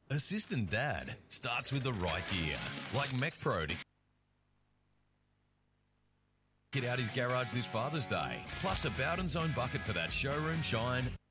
Assistant Dad starts with the right gear, like Mech Pro to get out his garage this Father's Day. Plus a Bowden's Own bucket for that showroom shine